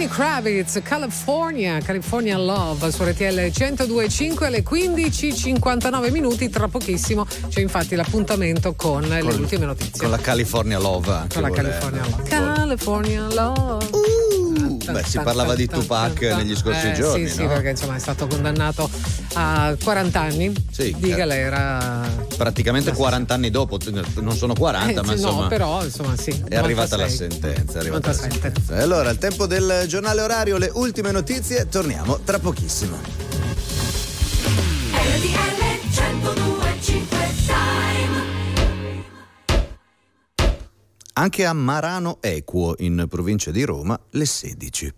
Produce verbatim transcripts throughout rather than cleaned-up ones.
Kravitz, California, California Love su R T L centodue e cinque alle quindici e cinquantanove minuti. Tra pochissimo c'è infatti l'appuntamento con, con le ultime notizie. Con la California Love anche. Con la voleva. California Love. California Love. Uh, beh, si parlava di Tupac negli scorsi eh, giorni, sì, no? sì, perché insomma è stato condannato a quaranta anni sì, di galera. Praticamente quaranta anni dopo, non sono quaranta, eh, ma insomma. No, però insomma sì. È arrivata la sentenza. È arrivata la sentenza. E allora, al tempo del giornale orario, le ultime notizie, torniamo tra pochissimo. R T L centodue e cinque Anche a Marano Equo, in provincia di Roma, le sedici.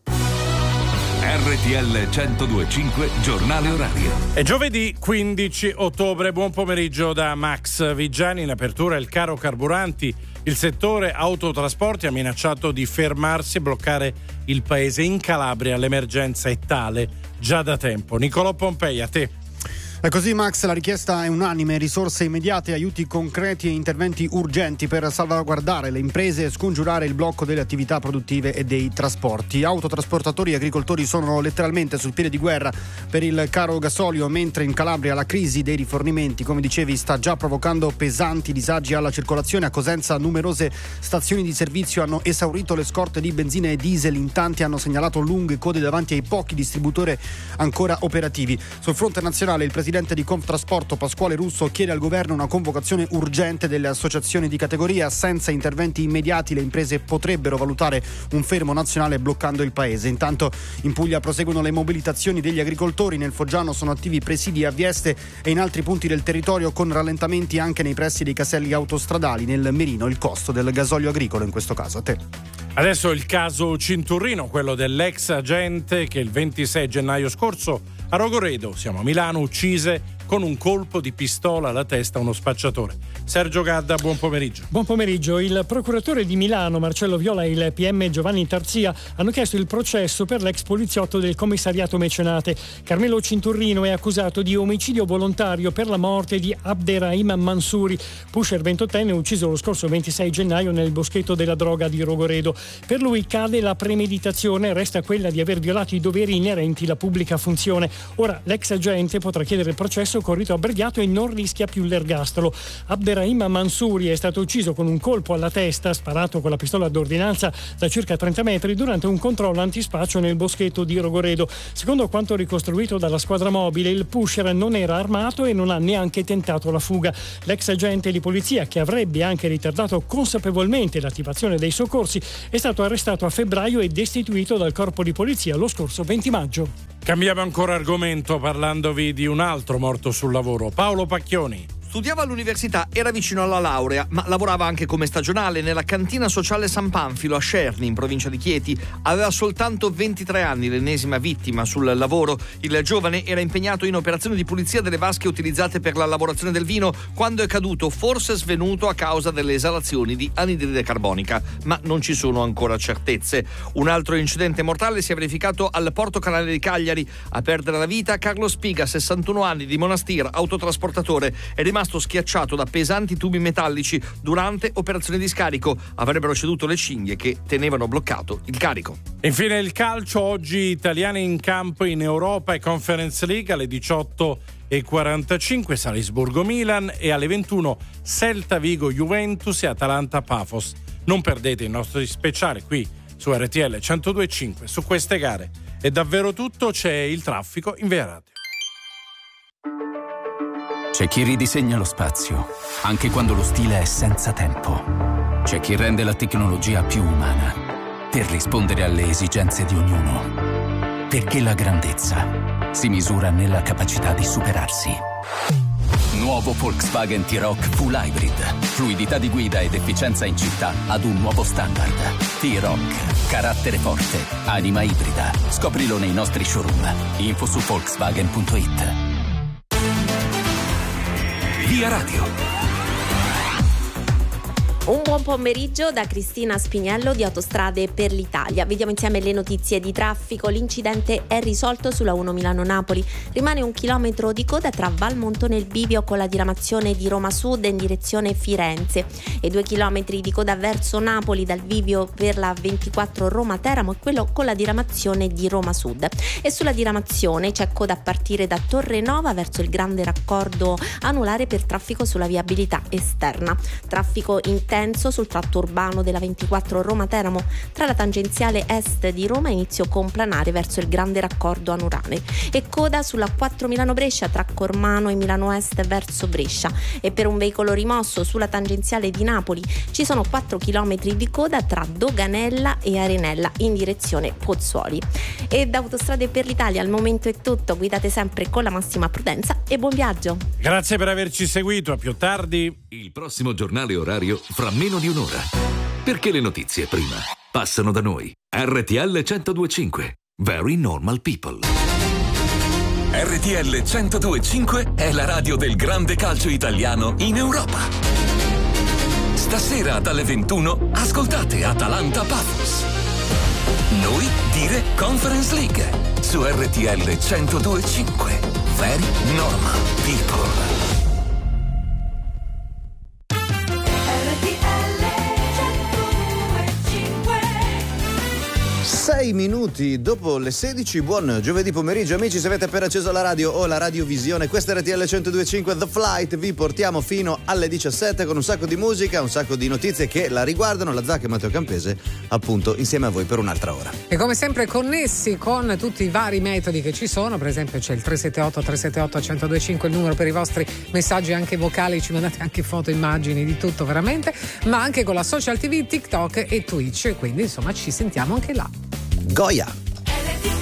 R T L centodue e cinque giornale orario. È giovedì quindici ottobre, buon pomeriggio da Max Vigiani. In apertura il caro carburanti. Il settore autotrasporti ha minacciato di fermarsi e bloccare il paese. In Calabria l'emergenza è tale già da tempo. Nicolò Pompei, a te. È così, Max, la richiesta è unanime: risorse immediate, aiuti concreti e interventi urgenti per salvaguardare le imprese e scongiurare il blocco delle attività produttive e dei trasporti. Autotrasportatori e agricoltori sono letteralmente sul piede di guerra per il caro gasolio, mentre in Calabria la crisi dei rifornimenti, come dicevi, sta già provocando pesanti disagi alla circolazione. A Cosenza numerose stazioni di servizio hanno esaurito le scorte di benzina e diesel, in tanti hanno segnalato lunghe code davanti ai pochi distributori ancora operativi. Sul fronte nazionale il presidente Il presidente di Conftrasporto Pasquale Russo chiede al governo una convocazione urgente delle associazioni di categoria. Senza interventi immediati le imprese potrebbero valutare un fermo nazionale bloccando il paese. Intanto in Puglia proseguono le mobilitazioni degli agricoltori. Nel Foggiano sono attivi presidi a Vieste e in altri punti del territorio, con rallentamenti anche nei pressi dei caselli autostradali. Nel mirino il costo del gasolio agricolo, in questo caso. A te. Adesso il caso Cinturrino, quello dell'ex agente che il ventisei gennaio scorso a Rogoredo, siamo a Milano, uccise con un colpo di pistola alla testa uno spacciatore. Sergio Gadda, buon pomeriggio. Buon pomeriggio. Il procuratore di Milano, Marcello Viola, e il P M Giovanni Tarzia hanno chiesto il processo per l'ex poliziotto del commissariato Mecenate. Carmelo Cinturrino è accusato di omicidio volontario per la morte di Abderrahim Mansouri, pusher ventottenne ucciso lo scorso ventisei gennaio nel boschetto della droga di Rogoredo. Per lui cade la premeditazione, resta quella di aver violato i doveri inerenti alla pubblica funzione. Ora l'ex agente potrà chiedere il processo con rito abbreviato e non rischia più l'ergastolo. Abderrahim Mansouri è stato ucciso con un colpo alla testa, sparato con la pistola d'ordinanza da circa trenta metri, durante un controllo antispaccio nel boschetto di Rogoredo. Secondo quanto ricostruito dalla squadra mobile, il pusher non era armato e non ha neanche tentato la fuga. L'ex agente di polizia, che avrebbe anche ritardato consapevolmente l'attivazione dei soccorsi, è stato arrestato a febbraio e destituito dal corpo di polizia lo scorso venti maggio. Cambiamo ancora argomento parlandovi di un altro morto sul lavoro, Paolo Pacchioni. Studiava all'università, era vicino alla laurea, ma lavorava anche come stagionale nella cantina sociale San Panfilo a Scerni, in provincia di Chieti. Aveva soltanto ventitré anni, l'ennesima vittima sul lavoro. Il giovane era impegnato in operazioni di pulizia delle vasche utilizzate per la lavorazione del vino quando è caduto, forse svenuto a causa delle esalazioni di anidride carbonica, ma non ci sono ancora certezze. Un altro incidente mortale si è verificato al Porto Canale di Cagliari. A perdere la vita Carlo Spiga, sessantuno anni, di Monastir, autotrasportatore, è rimasto schiacciato da pesanti tubi metallici durante operazioni di scarico. Avrebbero ceduto le cinghie che tenevano bloccato il carico. Infine il calcio, oggi italiani in campo in Europa e Conference League alle diciotto e quarantacinque Salisburgo Milan e alle ventuno Celta Vigo Juventus e Atalanta Pafos. Non perdete i nostri speciali qui su R T L centodue e cinque su queste gare. È davvero tutto, c'è il traffico in Via Radio. C'è chi ridisegna lo spazio, anche quando lo stile è senza tempo. C'è chi rende la tecnologia più umana, per rispondere alle esigenze di ognuno. Perché la grandezza si misura nella capacità di superarsi. Nuovo Volkswagen T-Roc Full Hybrid. Fluidità di guida ed efficienza in città ad un nuovo standard. T-Roc. Carattere forte. Anima ibrida. Scoprilo nei nostri showroom. Info su Volkswagen punto it. Via Radio. Un buon pomeriggio da Cristina Spiniello di Autostrade per l'Italia. Vediamo insieme le notizie di traffico. L'incidente è risolto sulla uno Milano-Napoli. Rimane un chilometro di coda tra Valmontone e il bivio con la diramazione di Roma Sud in direzione Firenze e due chilometri di coda verso Napoli dal bivio per la ventiquattro Roma-Teramo e quello con la diramazione di Roma Sud. E sulla diramazione c'è coda a partire da Torre Nova verso il grande raccordo anulare per traffico sulla viabilità esterna. Traffico intenso sul tratto urbano della ventiquattro Roma-Teramo tra la tangenziale est di Roma e inizio complanare verso il grande raccordo anulare e coda sulla quattro Milano-Brescia tra Cormano e Milano Est verso Brescia. E per un veicolo rimosso sulla tangenziale di Napoli ci sono quattro chilometri di coda tra Doganella e Arenella in direzione Pozzuoli. E da Autostrade per l'Italia al momento è tutto. Guidate sempre con la massima prudenza e buon viaggio. Grazie per averci seguito, a più tardi. Il prossimo giornale orario fra meno di un'ora. Perché le notizie prima passano da noi. R T L centodue e cinque. Very Normal People. R T L centodue e cinque è la radio del grande calcio italiano in Europa. Stasera dalle ventuno ascoltate Atalanta Pafos. Noi dire Conference League su R T L centodue e cinque. Very Normal People. Sei minuti dopo le sedici, buon giovedì pomeriggio amici, se avete appena acceso la radio o la radiovisione, questa è R T L centodue e cinque The Flight, vi portiamo fino alle diciassette con un sacco di musica, un sacco di notizie che la riguardano, la Zacca e Matteo Campese appunto insieme a voi per un'altra ora. E come sempre connessi con tutti i vari metodi che ci sono, per esempio c'è il tre sette otto tre sette otto uno zero due cinque, il numero per i vostri messaggi anche vocali, ci mandate anche foto, immagini, di tutto veramente, ma anche con la social tivù, TikTok e Twitch, quindi insomma ci sentiamo anche là. Goya.